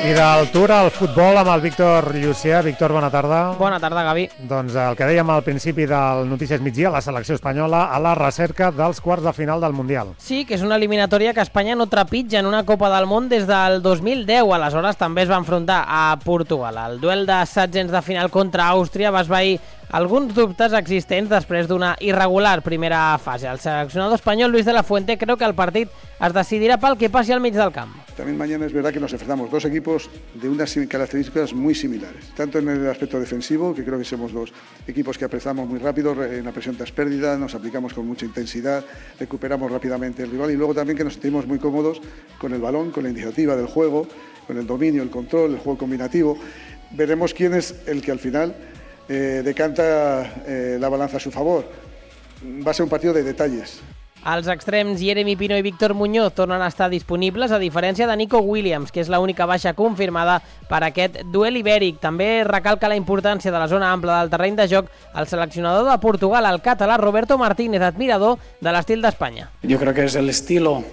I del Tour al futbol amb el Víctor Llucià. Víctor, bona tarda. Bona tarda, Gavi. Doncs el que dèiem al principi del Notícies Migdia, la selecció espanyola a la recerca dels quarts de final del Mundial. Sí, que és una eliminatòria que Espanya no trepitja en una Copa del Món des del 2010. Aleshores també es va enfrontar a Portugal. El duel de setzents de final contra Àustria va esvair alguns dubtes existents després d'una irregular primera fase. El seleccionador espanyol Luis de la Fuente creu que el partit es decidirà pel que passi al mig del camp. También mañana es verdad que nos enfrentamos dos equipos de unas características muy similares, tanto en el aspecto defensivo, que creo que somos dos equipos que aprezamos muy rápido, en la presión tras pérdida, nos aplicamos con mucha intensidad, recuperamos rápidamente el rival, y luego también que nos sentimos muy cómodos con el balón, con la iniciativa del juego, con el dominio, el control, el juego combinativo. Veremos quién es el que al final decanta la balanza a su favor. Va a ser un partido de detalles. Els extrems Jeremy Pino i Víctor Muñoz tornen a estar disponibles, a diferència de Nico Williams, que és l'única baixa confirmada per aquest duel ibèric. També recalca la importància de la zona ampla del terreny de joc el seleccionador de Portugal, el català Roberto Martínez, admirador de l'estil d'Espanya. Yo creo que es el estilo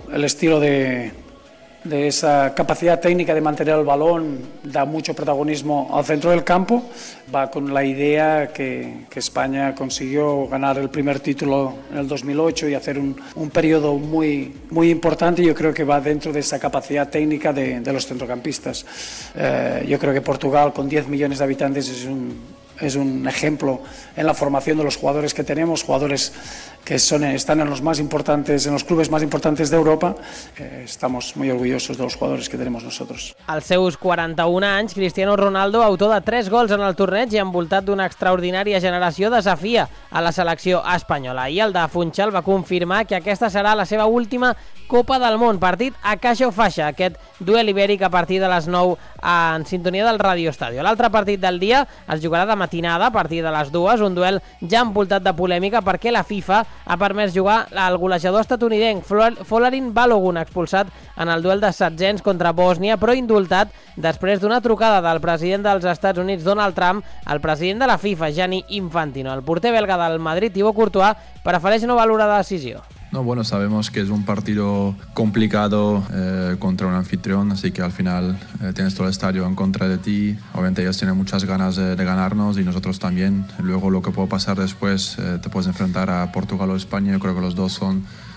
de esa capacidad técnica de mantener el balón, da mucho protagonismo al centro del campo. Va con la idea que España consiguió ganar el primer título en el 2008 y hacer un periodo muy importante. Yo creo que va dentro de esa capacidad técnica de los centrocampistas. Yo creo que Portugal, con 10 millones de habitantes, es un ejemplo en la formación de los jugadores que tenemos, jugadores que están en los más importantes, en los clubes más importantes de Europa. Estamos muy orgullosos de los jugadores que tenemos nosotros. Als seus 41 anys, Cristiano Ronaldo, autor de 3 gols en el torneig i envoltat d'una extraordinària generació, desafia a la selecció espanyola. I el de Funchal va confirmar que aquesta serà la seva última Copa del Món, partit a caixa o faixa, aquest duel ibèric a partir de les 9 en sintonia del Radio Estadio. L'altre partit del dia es jugarà de matinada a partir de les 2, un duel ja envoltat de polèmica perquè la FIFA ha permès jugar al golejador estatunidenc Folarin Balogun, expulsat en el duel de setzents contra Bòsnia, però indultat després d'una trucada del president dels Estats Units, Donald Trump, al president de la FIFA, Gianni Infantino. El porter belga del Madrid, Thibaut Courtois, prefereix no valorar la decisió. No, bueno, sabemos que es un partido complicado contra un anfitrión, así que al final tienes todo el estadio en contra de ti. Obviamente ellos tienen muchas ganas de ganarnos y nosotros también. Luego lo que puede pasar después, te puedes enfrentar a Portugal o España. Yo creo que los dos son